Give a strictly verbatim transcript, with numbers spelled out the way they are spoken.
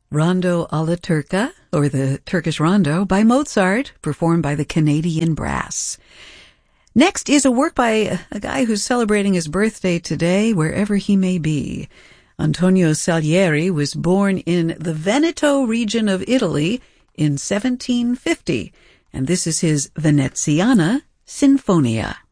Rondo alla Turca, or the Turkish Rondo, by Mozart, performed by the Canadian Brass. Next is a work by a guy who's celebrating his birthday today, wherever he may be. Antonio Salieri was born in the Veneto region of Italy in seventeen fifty, and this is his Veneziana Sinfonia.